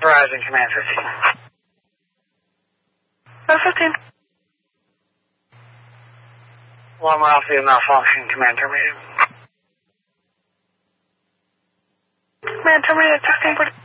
Verizon, Command 15. 15. Alarm Alpha malfunction, Command terminated. Command terminated, 1640.